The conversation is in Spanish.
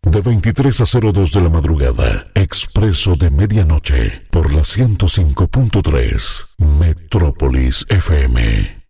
De 23 a 02 de la madrugada, Expreso de Medianoche, por la 105.3, Metrópolis FM.